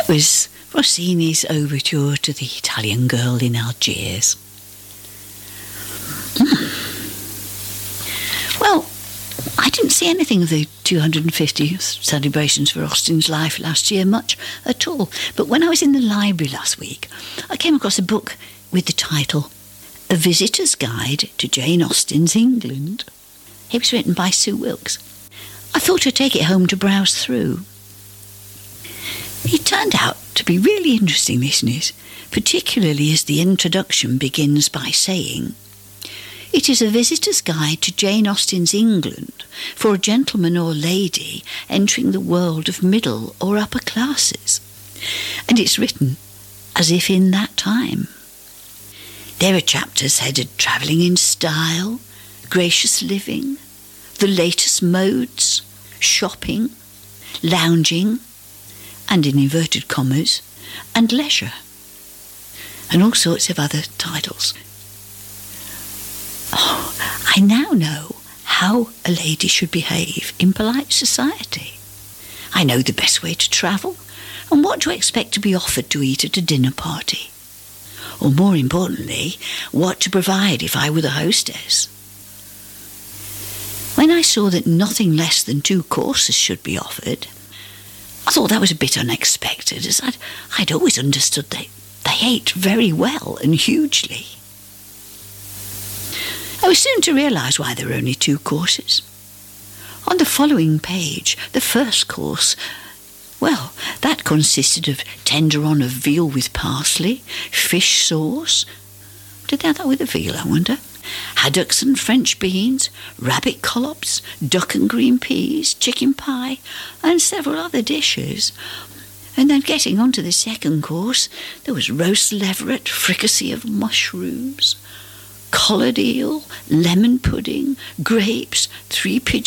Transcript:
was Rossini's overture to the Italian Girl in Algiers. Well, I didn't see anything of the 250th celebrations for Austen's life last year, much at all. But when I was in the library last week, I came across a book with the title A Visitor's Guide to Jane Austen's England. It was written by Sue Wilkes. I thought I'd take it home to browse through. It turned out to be really interesting, listeners, particularly as the introduction begins by saying, "It is a visitor's guide to Jane Austen's England for a gentleman or lady entering the world of middle or upper classes." And it's written as if in that time. There are chapters headed Travelling in Style, Gracious Living, The Latest Modes, Shopping, Lounging, and in inverted commas, and Leisure, and all sorts of other titles. Oh, I now know how a lady should behave in polite society. I know the best way to travel and what to expect to be offered to eat at a dinner party. Or more importantly, what to provide if I were the hostess. When I saw that nothing less than 2 courses should be offered, I thought that was a bit unexpected, as I'd always understood they ate very well and hugely. I was soon to realise why there were only 2 courses. On the following page, the first course, well, that consisted of tenderon of veal with parsley, fish sauce. Did they have that with the veal, I wonder? Haddocks and French beans, rabbit collops, duck and green peas, chicken pie, and several other dishes. And then getting on to the second course, there was roast leveret, fricassee of mushrooms, collared eel, lemon pudding, grapes, 3 pigeons,